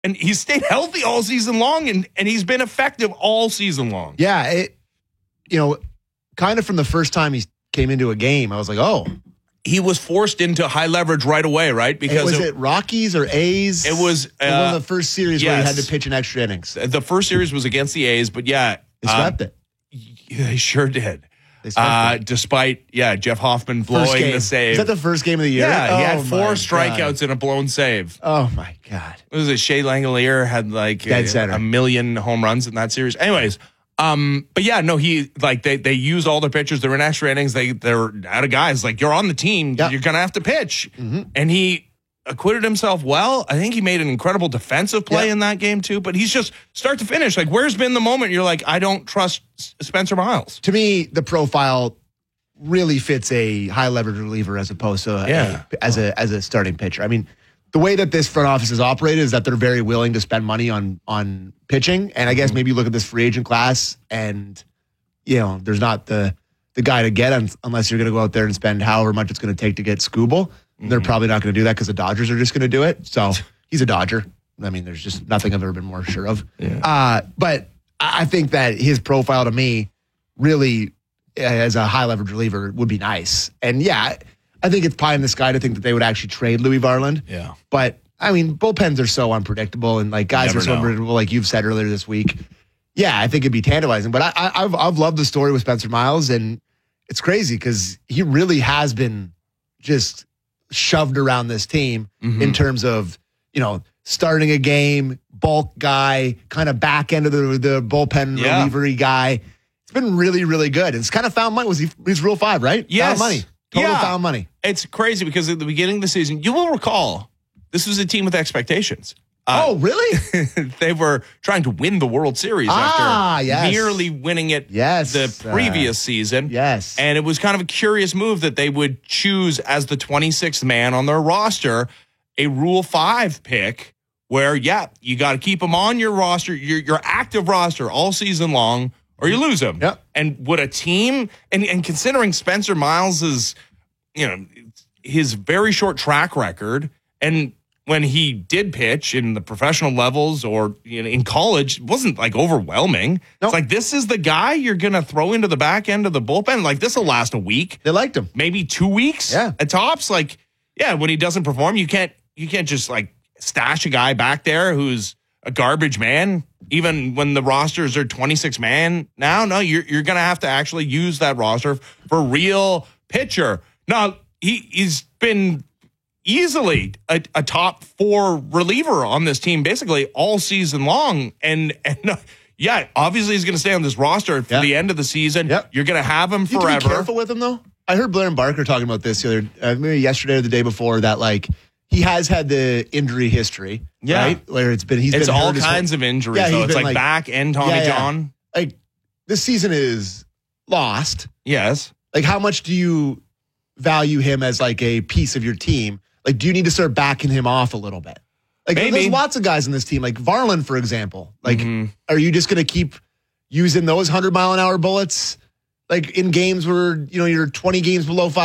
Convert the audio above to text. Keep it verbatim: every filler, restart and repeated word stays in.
And he's stayed healthy all season long, and, and he's been effective all season long. Yeah, it, you know, kind of from the first time he came into a game, I was like, oh. He was forced into high leverage right away, right? Because was it, it Rockies or A's? It was uh, one of the first series yes. where he had to pitch in extra innings. The first series was against the A's, but yeah. They swept uh, it. They sure did. They swept uh, it. Despite, yeah, Jeff Hoffman blowing the save. Is that the first game of the year? Yeah, he oh had four my strikeouts God. and a blown save. Oh, my God. It was a Shea Langelier had like a, a million home runs in that series. Anyways, um, but yeah, no, he like they they use all their pitchers. They're in extra innings. They they're out of guys. Like you're on the team, yep. you're gonna have to pitch. Mm-hmm. And he acquitted himself well. I think he made an incredible defensive play yep. in that game too. But he's just start to finish. Like where's been the moment you're like, I don't trust Spencer Miles. To me, the profile really fits a high leverage reliever as opposed to a, yeah. a, as a as a starting pitcher. I mean, the way that this front office is operated is that they're very willing to spend money on on pitching, and I guess mm-hmm. maybe you look at this free agent class, and you know, there's not the the guy to get un- unless you're going to go out there and spend however much it's going to take to get Skubal. Mm-hmm. They're probably not going to do that because the Dodgers are just going to do it. So he's a Dodger. I mean, there's just nothing I've ever been more sure of. Yeah. Uh, but I think that his profile to me really, as a high leverage reliever, would be nice. And yeah, I think it's pie in the sky to think that they would actually trade Louis Varland. Yeah. But I mean, bullpens are so unpredictable, and like guys Never are so know. unpredictable, like you've said earlier this week. Yeah, I think it'd be tantalizing. But I, I, I've I've loved the story with Spencer Miles, and it's crazy because he really has been just shoved around this team mm-hmm. in terms of, you know, starting a game, bulk guy, kind of back end of the the bullpen yeah. reliever-y guy. It's been really, really good. It's kind of found money. Was he? He's Rule Five, right? Yes. Found money. Total yeah. found money. It's crazy because at the beginning of the season, you will recall this was a team with expectations. Uh, oh, really? They were trying to win the World Series ah, after yes. nearly winning it yes. the previous uh, season. Yes. And it was kind of a curious move that they would choose as the twenty-sixth man on their roster a Rule five pick where, yeah, you got to keep him on your roster, your, your active roster all season long, or you lose him. Yep. And would a team, and, and considering Spencer Miles's, you know, his very short track record, and when he did pitch in the professional levels or you know, in college, it wasn't like overwhelming. Nope. It's like, this is the guy you're going to throw into the back end of the bullpen. Like, this will last a week. They liked him. Maybe two weeks yeah. at tops. Like, yeah, when he doesn't perform, you can't, you can't just like stash a guy back there who's a garbage man, even when the rosters are twenty-six man now. No, you're you're going to have to actually use that roster for a real pitcher. Now, he, he's been easily a, a top four reliever on this team basically all season long. And, and uh, yeah, obviously he's going to stay on this roster for yep. the end of the season. Yep. You're going to have him you forever. You have to be careful with him, though. I heard Blair and Barker talking about this the other, uh, maybe yesterday or the day before, that like he has had the injury history, yeah. right? Where it's been, he's it's been all hurt kinds whole, of injuries, yeah, though. It's been like, like back and Tommy yeah, yeah. John. Like, this season is lost. Yes. Like, how much do you value him as like a piece of your team? Like, do you need to start backing him off a little bit? Like, Maybe. There's lots of guys in this team, like Varland, for example. Like, mm-hmm. are you just going to keep using those hundred mile an hour bullets, like in games where you know you're twenty games below five?